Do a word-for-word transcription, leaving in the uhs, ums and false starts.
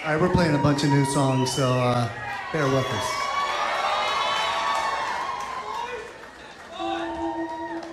All right, we're playing a bunch of new songs, so uh, bear with us.